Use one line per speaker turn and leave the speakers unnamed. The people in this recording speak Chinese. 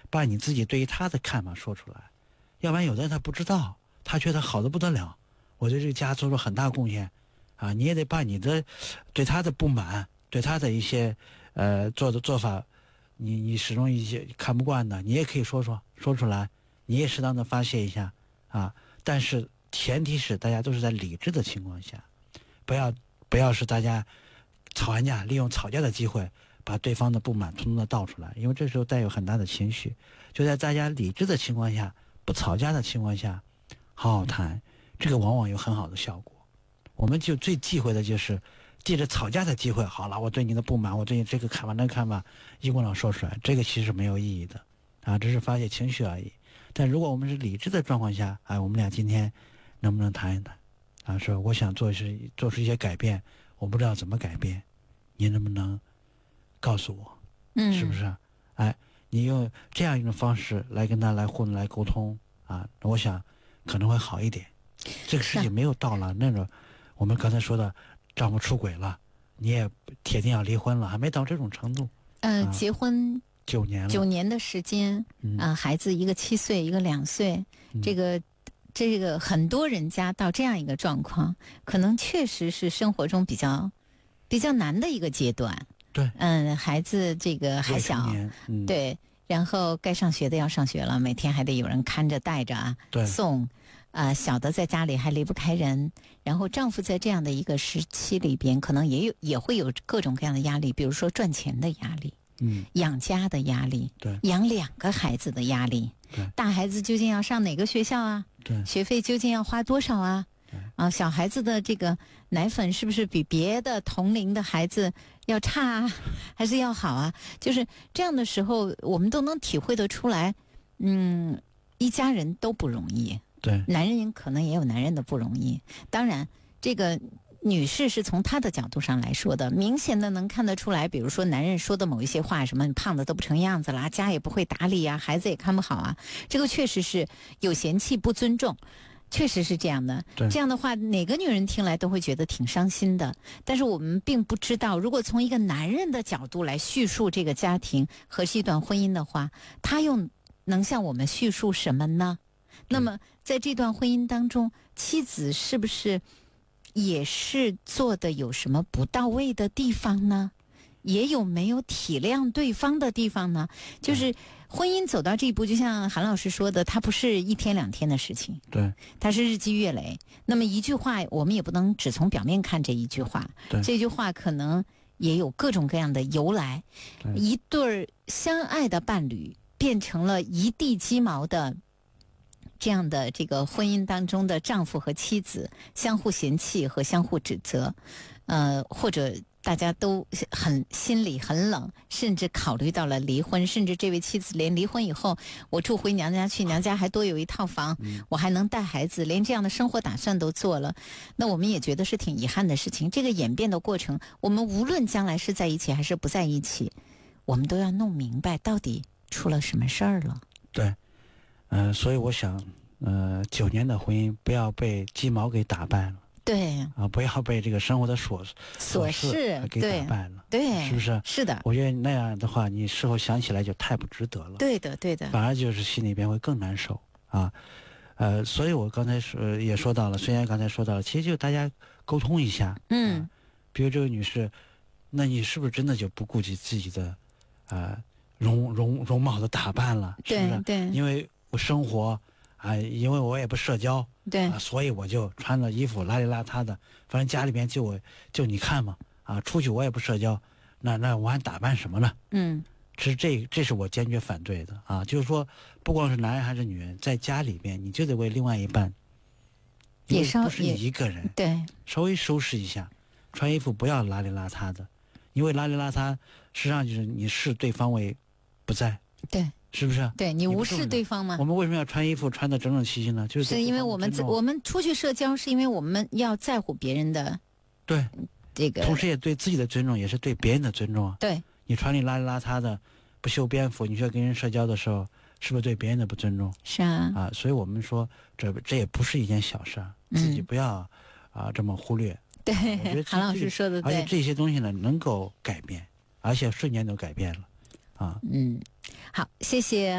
把你自己对于他的看法说出来，要不然有的人他不知道，他觉得好的不得了，我对这个家做出很大贡献啊，你也得把你的对他的不满，对他的一些做法，你始终一些看不惯的，你也可以说出来，你也适当的发泄一下啊，但是前提是大家都是在理智的情况下，不要是大家吵完架利用吵架的机会把对方的不满通通的倒出来，因为这时候带有很大的情绪，就在大家理智的情况下，不吵架的情况下好好谈，这个往往有很好的效果。我们就最忌讳的就是借着吵架的机会，好了，我对你的不满，我对你这个看法那个看法一股脑说出来，这个其实没有意义的啊，只是发泄情绪而已。但如果我们是理智的状况下，我们俩今天能不能谈一谈啊？说我想做出一些改变，我不知道怎么改变，您能不能告诉我？是不是？你用这样一种方式来跟他来互动来沟通啊，我想可能会好一点。这个事情没有到了那种我们刚才说的丈夫出轨了，你也铁定要离婚了，还没到这种程度。
结婚
9年了
，9年的时间孩子一个7岁，一个2岁，这个很多人家到这样一个状况，可能确实是生活中比较难的一个阶段。
对，
孩子这个还小，对，然后该上学的要上学了，每天还得有人看着带着送，小的在家里还离不开人，然后丈夫在这样的一个时期里边，可能也会有各种各样的压力，比如说赚钱的压力，养家的压力，
对，
养2个孩子的压力，
对，
大孩子究竟要上哪个学校啊？
对，
学费究竟要花多少啊？小孩子的这个奶粉是不是比别的同龄的孩子要差啊，还是要好啊？就是这样的时候，我们都能体会得出来，一家人都不容易。
对，
男人可能也有男人的不容易。当然，这个女士是从她的角度上来说的，明显的能看得出来，比如说男人说的某一些话，什么你胖的都不成样子啦，家也不会打理啊，孩子也看不好啊，这个确实是有嫌弃不尊重。确实是这样的，这样的话哪个女人听来都会觉得挺伤心的。但是我们并不知道，如果从一个男人的角度来叙述这个家庭和是一段婚姻的话，他又能向我们叙述什么呢？那么在这段婚姻当中，妻子是不是也是做的有什么不到位的地方呢？也有没有体谅对方的地方呢？就是婚姻走到这一步，就像韩老师说的，它不是1天2天的事情，
对，
它是日积月累。那么一句话，我们也不能只从表面看这一句话，这句话可能也有各种各样的由来。一对相爱的伴侣变成了一地鸡毛的这样的这个婚姻当中的丈夫和妻子，相互嫌弃和相互指责，或者大家都心里很冷，甚至考虑到了离婚，甚至这位妻子连离婚以后，我住回娘家去，娘家还多有一套房，我还能带孩子，连这样的生活打算都做了。那我们也觉得是挺遗憾的事情。这个演变的过程，我们无论将来是在一起还是不在一起，我们都要弄明白到底出了什么事儿了。
对，所以我想9年的婚姻不要被鸡毛给打败了。
对
不要被这个生活的琐事给打败了，
对，
是不是？
是的，
我觉得那样的话，你事后想起来就太不值得了。
对的，对的，
反而就是心里边会更难受啊。所以我刚才也说到了，虽然刚才说到了，其实就大家沟通一下，比如这位女士，那你是不是真的就不顾及自己的容貌的打扮了？是不是？
对，
因为我生活因为我也不社交，
对，
所以我就穿着衣服邋里邋遢的，反正家里边就你看嘛，出去我也不社交，那我还打扮什么呢？其实这是我坚决反对的啊！就是说，不光是男人还是女人，在家里边你就得为另外一半，也不是你一个人，
对，
稍微收拾一下，穿衣服不要邋里邋遢的，因为邋里邋遢，实际上就是你视对方为不在，
对。
是不是？
对，你无视对方吗？
我们为什么要穿衣服穿得整整齐齐呢？
是因为我们出去社交，是因为我们要在乎别人的，
对，
这个，
同时也对自己的尊重，也是对别人的尊重啊。
对，
你穿你邋里邋遢的，不修边幅，你去跟人社交的时候，是不是对别人的不尊重？
是啊，
所以我们说这也不是一件小事，自己不要这么忽略。
对，韩老师说的对，
而且这些东西呢能够改变，而且瞬间都改变了。
好，谢谢。